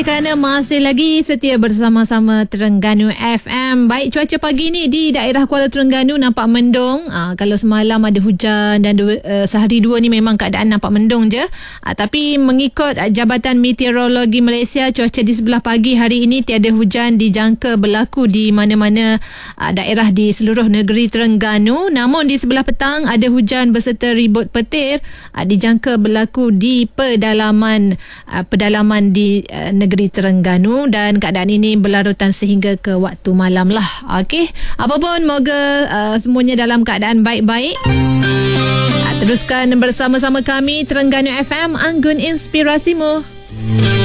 Kerana masih lagi setia bersama-sama Terengganu FM. Baik, cuaca pagi ni di daerah Kuala Terengganu nampak mendung. Kalau semalam ada hujan dan sehari dua ni memang keadaan nampak mendung je. Tapi mengikut Jabatan Meteorologi Malaysia, cuaca di sebelah pagi hari ini tiada hujan dijangka berlaku di mana-mana daerah di seluruh negeri Terengganu. Namun di sebelah petang ada hujan berserta ribut petir dijangka berlaku di pedalaman di negeri Terengganu, dan keadaan ini berlarutan sehingga ke waktu malam lah. Okey, apapun moga semuanya dalam keadaan baik-baik. Teruskan bersama-sama kami Terengganu FM, Anggun Inspirasimu.